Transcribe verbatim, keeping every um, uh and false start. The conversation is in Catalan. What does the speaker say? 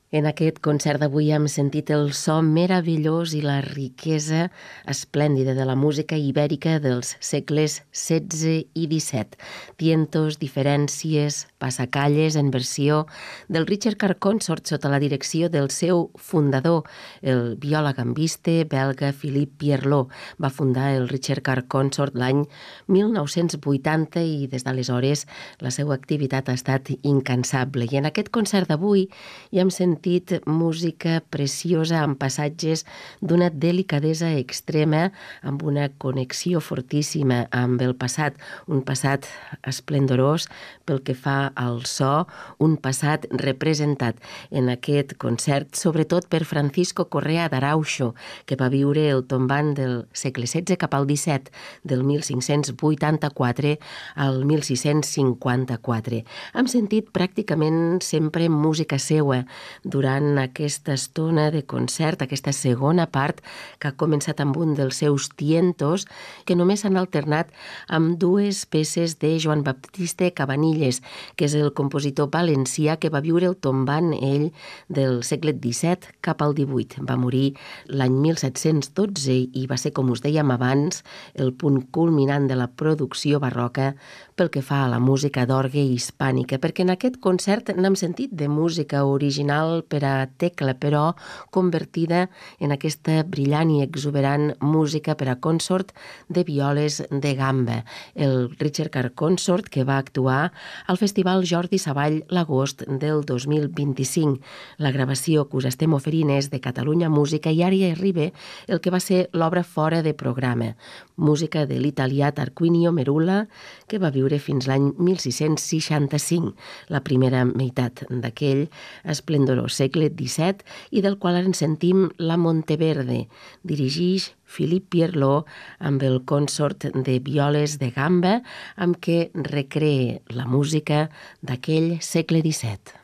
En aquest concert d'avui hem sentit el so meravellós i la riquesa esplèndida de la música ibèrica dels segles setze i disset. Tientos, diferències, passacalles en versió del Richard Carr Consort sota la direcció del seu fundador, el viola gambiste belga Philippe Pierlot. Va fundar el Richard Carr Consort l'any mil nou-cents vuitanta i des d'aleshores la seva activitat ha estat incansable. I en aquest concert d'avui hi hem sentit música preciosa amb passatges d'una delicadesa extrema, amb una connexió fortíssima amb el passat, un passat esplendorós pel que fa al so, un passat representat en aquest concert, sobretot per Francisco Correa d'Arauxo, que va viure el tombant del segle setze cap al disset, del mil cinc-cents vuitanta-quatre al mil sis-cents cinquanta-quatre. Hem sentit pràcticament sempre música seua durant aquesta estona de concert, aquesta segona part que ha començat amb un dels seus tientos, que només s'han alternat amb dues peces de Joan Baptiste Cabanilles, que és el compositor valencià que va viure el tombant ell del segle disset cap al divuit. Va morir l'any mil set-cents dotze i va ser, com us dèiem abans, el punt culminant de la producció barroca pel que fa a la música d'orgue hispànica, perquè en aquest concert n'hem sentit de música original per a tecla, però convertida en aquesta brillant i exuberant música per a consort de violes de gamba. El Richard Carr Consort, que va actuar al Festival Jordi Savall l'agost del dos mil vint-i-cinc. La gravació que us estem oferint és de Catalunya Música i ara hi arriba el que va ser l'obra fora de programa, música de l'italià Tarquinio Merula, que va viure fins l'any mil sis-cents seixanta-cinc, la primera meitat d'aquell esplendorós segle disset i del qual en sentim la Monteverde. Dirigix Philippe Pierlot amb el consort de violes de gamba amb què recrea la música d'aquell segle disset.